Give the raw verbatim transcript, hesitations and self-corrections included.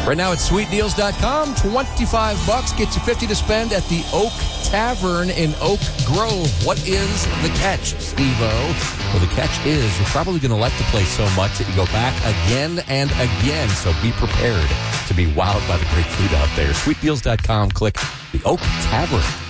Right now at sweet deals dot com, twenty-five bucks gets you fifty to spend at the Oak Tavern in Oak Grove. What is the catch, Steve-O? Well, the catch is you're probably going to like the place so much that you go back again and again. So be prepared to be wowed by the great food out there. sweet deals dot com, click the Oak Tavern.